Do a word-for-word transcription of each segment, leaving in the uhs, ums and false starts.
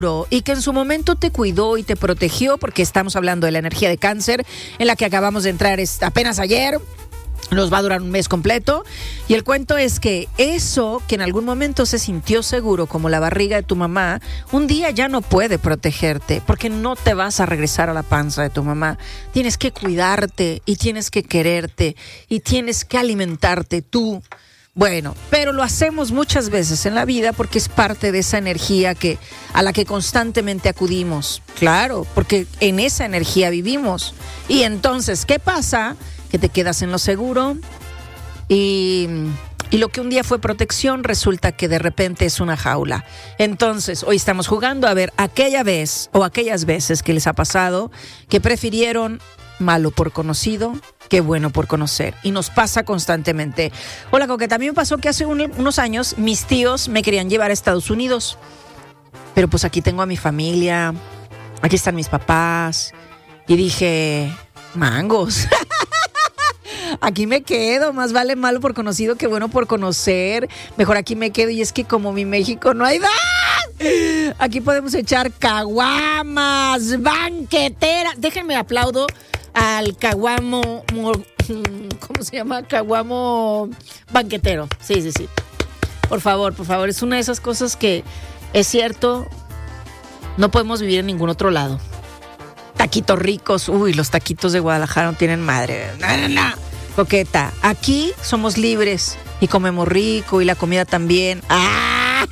y que en su momento te cuidó y te protegió, porque estamos hablando de la energía de Cáncer, en la que acabamos de entrar es, apenas ayer. Nos va a durar un mes completo. Y el cuento es que eso que en algún momento se sintió seguro, como la barriga de tu mamá, un día ya no puede protegerte, porque no te vas a regresar a la panza de tu mamá. Tienes que cuidarte y tienes que quererte y tienes que alimentarte tú. Bueno, pero lo hacemos muchas veces en la vida porque es parte de esa energía que, a la que constantemente acudimos. Claro, porque en esa energía vivimos. Y entonces, ¿qué pasa? Que te quedas en lo seguro y, y lo que un día fue protección resulta que de repente es una jaula. Entonces, hoy estamos jugando a ver aquella vez o aquellas veces que les ha pasado que prefirieron malo por conocido que bueno por conocer. Y nos pasa constantemente. Hola, Coqueta, a mí me pasó que hace un, unos años mis tíos me querían llevar a Estados Unidos. Pero pues aquí tengo a mi familia, aquí están mis papás. Y dije, mangos. Aquí me quedo, más vale malo por conocido que bueno por conocer. Mejor aquí me quedo, y es que como mi México no hay más. Aquí podemos echar caguamas, banqueteras. Déjenme aplaudo al caguamo, ¿cómo se llama? Caguamo banquetero. Sí, sí, sí. Por favor, por favor, es una de esas cosas que es cierto, no podemos vivir en ningún otro lado. Taquitos ricos, uy, los taquitos de Guadalajara no tienen madre. No, no, no. Coqueta, aquí somos libres y comemos rico y la comida también. ¡Ah!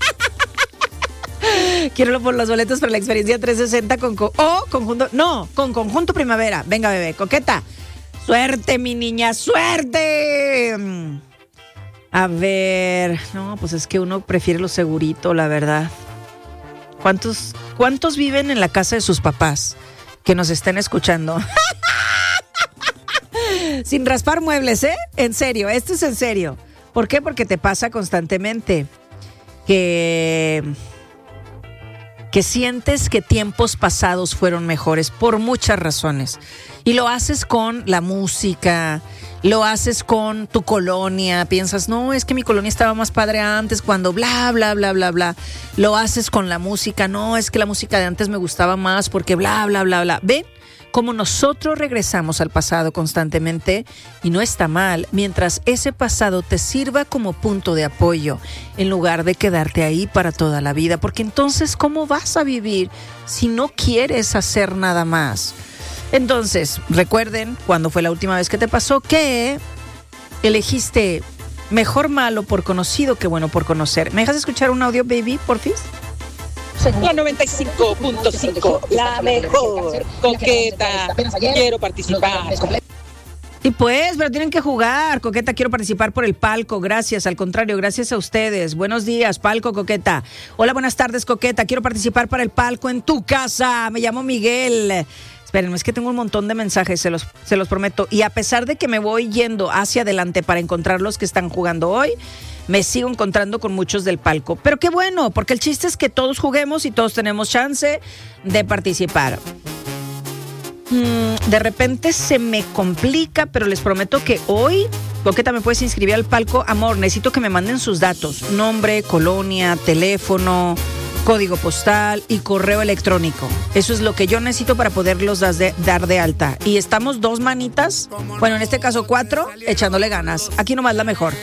Quiero por los boletos para la experiencia trescientos sesenta con co- o conjunto, no, con conjunto primavera. Venga, bebé, Coqueta. Suerte, mi niña, suerte. A ver, no, pues es que uno prefiere lo segurito, la verdad. ¿Cuántos, cuántos viven en la casa de sus papás que nos estén escuchando? Sin raspar muebles, ¿eh? En serio, esto es en serio. ¿Por qué? Porque te pasa constantemente que, que sientes que tiempos pasados fueron mejores por muchas razones. Y lo haces con la música, lo haces con tu colonia. Piensas, no, es que mi colonia estaba más padre antes cuando bla, bla, bla, bla, bla. Lo haces con la música. No, es que la música de antes me gustaba más porque bla, bla, bla, bla. ¿Ven? Como nosotros regresamos al pasado constantemente, y no está mal, mientras ese pasado te sirva como punto de apoyo, en lugar de quedarte ahí para toda la vida, porque entonces, ¿cómo vas a vivir si no quieres hacer nada más? Entonces, recuerden, cuando fue la última vez que te pasó que elegiste mejor malo por conocido que bueno por conocer. ¿Me dejas escuchar un audio, baby, porfis? La noventa y cinco punto cinco, la mejor. Coqueta, quiero participar. Y pues, pero tienen que jugar. Coqueta, quiero participar por el palco. Gracias, al contrario, gracias a ustedes. Buenos días, palco, Coqueta. Hola, buenas tardes, Coqueta. Quiero participar para el palco en tu casa. Me llamo Miguel. Espérenme, es que tengo un montón de mensajes, se los, se los prometo. Y a pesar de que me voy yendo hacia adelante para encontrar los que están jugando hoy, me sigo encontrando con muchos del palco. Pero qué bueno, porque el chiste es que todos juguemos y todos tenemos chance de participar. Mm, de repente se me complica, pero les prometo que hoy, Coqueta, me puedes inscribir al palco. Amor, necesito que me manden sus datos. Nombre, colonia, teléfono, código postal y correo electrónico. Eso es lo que yo necesito para poderlos dar de, dar de alta. Y estamos dos manitas, bueno, en este caso cuatro, echándole ganas. Aquí nomás la mejor.